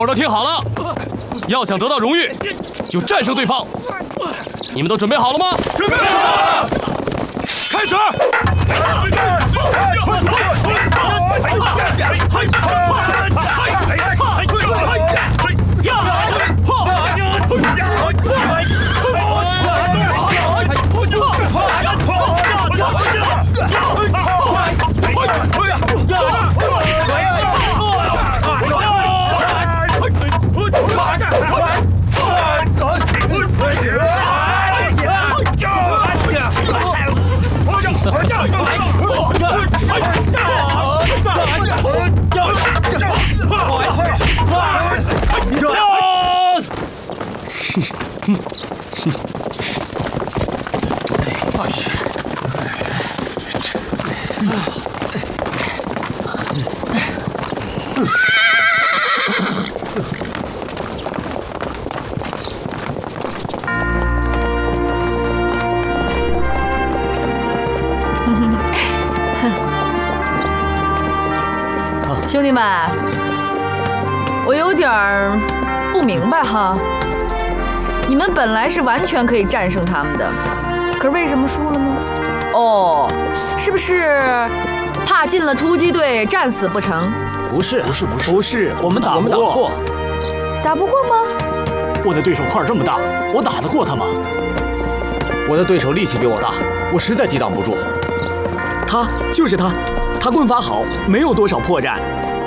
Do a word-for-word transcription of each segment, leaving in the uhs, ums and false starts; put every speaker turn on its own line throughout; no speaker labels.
我都听好了，要想得到荣誉，就战胜对方。你们都准备好了吗？
准备好了，
开始！
兄弟们，我有点儿不明白哈，你们本来是完全可以战胜他们的，可是为什么输了呢？哦，是不是怕进了突击队战死不成？
不是，不是，不是，
不是，我们打不过，
打不过吗？
我的对手块这么大，我打得过他吗？
我的对手力气比我大，我实在抵挡不住。
他就是他，他棍法好，没有多少破绽。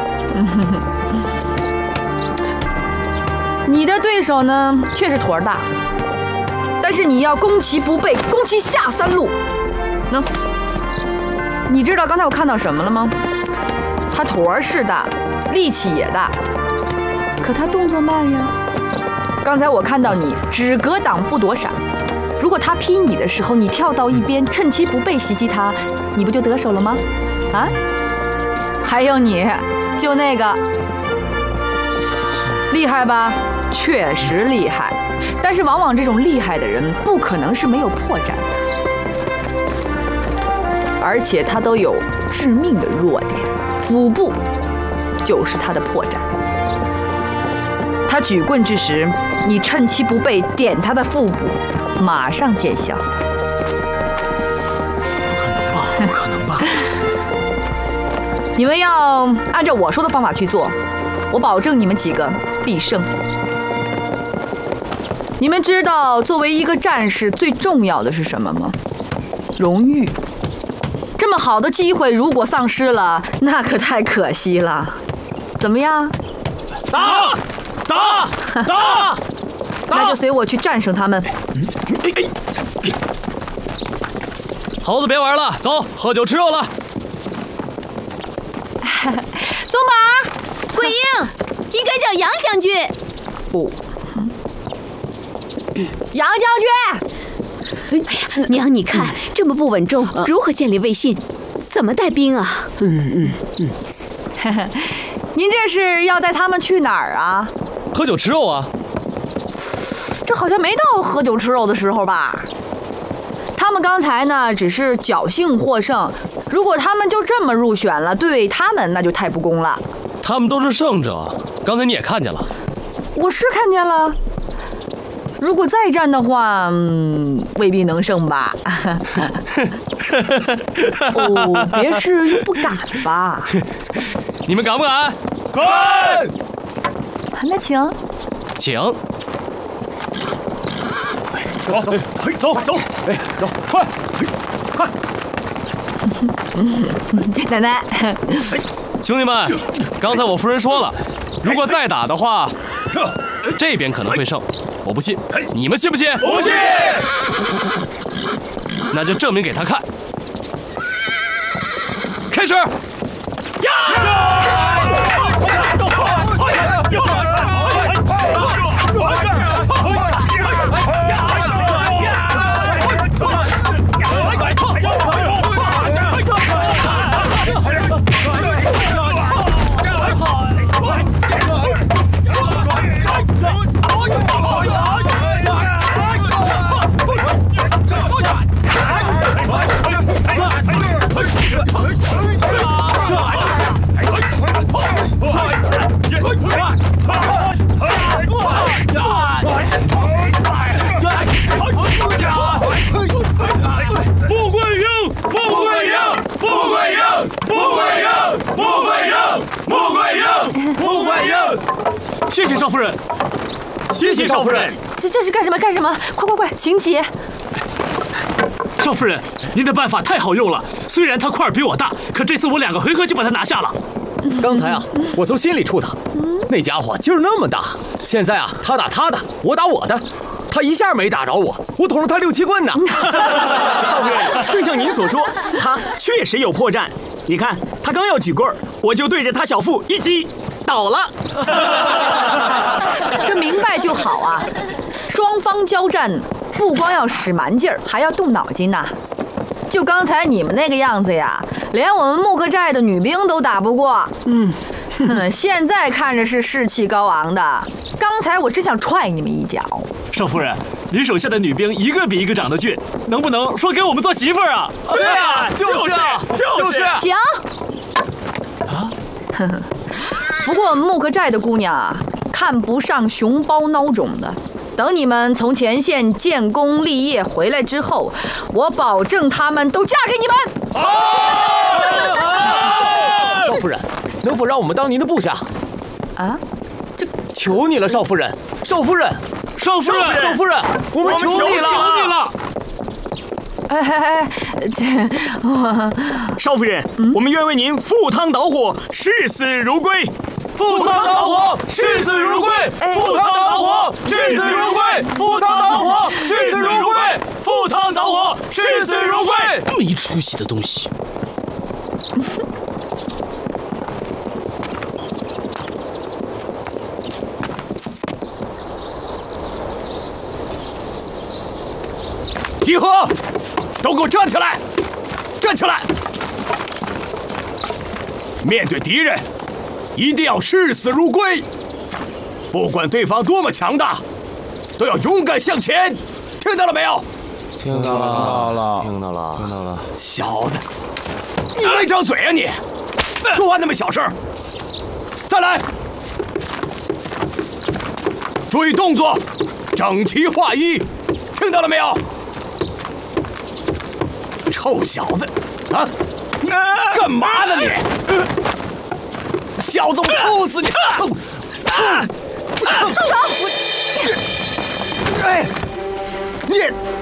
你的对手呢，确实坨大，但是你要攻其不备，攻其下三路。能？你知道刚才我看到什么了吗？他坨是大，力气也大，可他动作慢呀。刚才我看到你只格挡不躲闪，如果他劈你的时候，你跳到一边，趁其不备袭击他，你不就得手了吗？啊？还有你，就那个厉害吧？确实厉害，但是往往这种厉害的人不可能是没有破绽的，而且他都有致命的弱点，腹部就是他的破绽。他举棍之时，你趁其不备点他的腹部，马上见效。
不可能吧？不可能吧？
你们要按照我说的方法去做，我保证你们几个必胜。你们知道作为一个战士最重要的是什么吗？荣誉。这么好的机会如果丧失了，那可太可惜了。怎么样？
打！打！打！
那就随我去战胜他们。
猴子别玩了，走，喝酒吃肉了。
宗宝，桂英，应该叫杨将军。
哦，杨将
军。哎呀，娘，你看、嗯、这么不稳重，如何建立威信？怎么带兵啊？
嗯嗯
嗯。您这是要带他们去哪儿啊？
喝酒吃肉啊。
这好像没到喝酒吃肉的时候吧？他们刚才呢，只是侥幸获胜。如果他们就这么入选了，对他们那就太不公了。
他们都是胜者，刚才你也看见了。
我是看见了。如果再战的话，嗯，未必能胜吧？哦，别至于不敢吧？
你们敢不敢？
敢！
那请，
请。
走走走走，哎，走，快快！
奶奶，
兄弟们，刚才我夫人说了，如果再打的话，这边可能会胜。我不信，你们信不信？
不信。
那就证明给他看。开始。呀！
谢谢少夫人，谢谢少夫人。
这这是干什么？干什么？快快快，请起！
少夫人，您的办法太好用了。虽然他块儿比我大，可这次我两个回合就把他拿下了。
刚才啊，我从心里触他，那家伙劲儿那么大。现在啊，他打他的，我打我的，他一下没打着我，我捅了他六七棍呢。少夫人，正像您所说，他确实有破绽。你看，他刚要举棍儿，我就对着他小腹一击，倒了。
这明白就好啊！双方交战，不光要使蛮劲儿，还要动脑筋呐。就刚才你们那个样子呀，连我们木克寨的女兵都打不过。嗯，现在看着是士气高昂的，刚才我真想踹你们一脚。
少夫人，您手下的女兵一个比一个长得俊，能不能说给我们做媳妇儿啊？
对啊，就是啊，就是。
行。啊，不过木克寨的姑娘啊，看不上熊包孬种的。等你们从前线建功立业回来之后，我保证她们都嫁给你们。
少夫人，能否让我们当您的部下？
啊，这
求你了，少夫人，少夫人，
少夫人，
少夫人，我们求你了，
求你了。
哎哎哎，这我
少夫人，嗯、我们愿为您赴汤蹈火，视死如归。赴汤蹈火，视死如归；赴汤蹈火，视死如归；赴汤蹈火，视死如归；赴汤蹈火，视死如归。
没出息的东西！
集合！都给我站起来！站起来！面对敌人，一定要视死如归，不管对方多么强大，都要勇敢向前，听到了没有？
听到了，听到了，听到了。
小子，你没张嘴啊你！说话那么小声！再来！注意动作，整齐划一，听到了没有？臭小子，啊，你干嘛呢你？小子，我抽死你！抽！
住手！
哎，你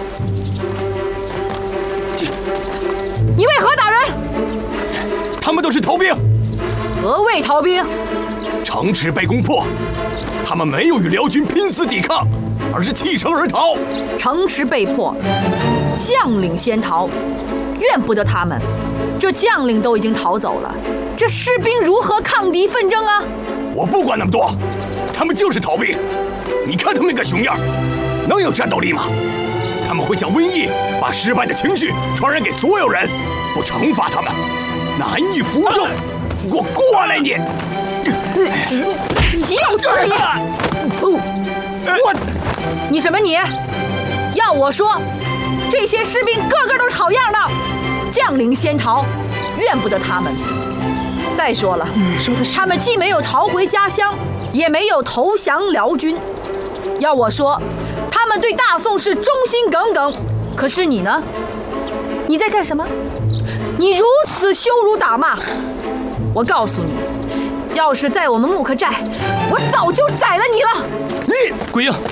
你为何打人？
他们都是逃兵。
何谓逃兵？
城池被攻破，他们没有与辽军拼死抵抗，而是弃城而逃。
城池被破，将领先逃，怨不得他们。这将领都已经逃走了，这士兵如何抗敌奋争啊？
我不管那么多，他们就是逃兵。你看他们那个熊样，能有战斗力吗？他们会像瘟疫，把失败的情绪传染给所有人。不惩罚他们，难以服众。给我过来你！
你岂有此理！
我，
你什么你？要我说，这些士兵个个都是好样的。将领先逃，怨不得他们。再说了，说的是他们既没有逃回家乡，也没有投降辽军。要我说，他们对大宋是忠心耿耿。可是你呢？你在干什么？你如此羞辱打骂，我告诉你，要是在我们木克寨，我早就宰了你了。
你鬼影，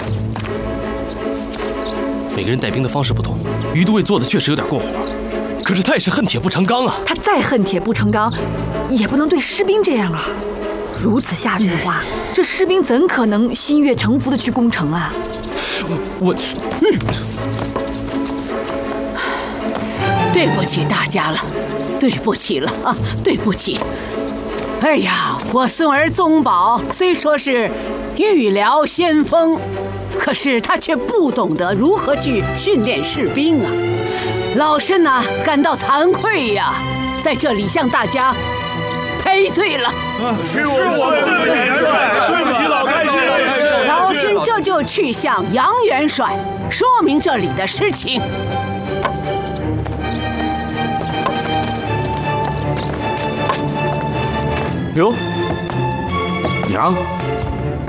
每个人带兵的方式不同，于都尉做的确实有点过火。可是他也是恨铁不成钢啊！
他再恨铁不成钢，也不能对士兵这样啊！如此下去的话，这士兵怎可能心悦诚服的去攻城啊？
我，
嗯，对不起大家了，对不起了啊，对不起！哎呀，我孙儿宗保虽说是御辽先锋，可是他却不懂得如何去训练士兵啊！老身呢，感到惭愧呀，在这里向大家赔罪了。
是我们的元帅，对不起老太君。
老身这就去向杨元帅说明这里的事情。
哟，娘。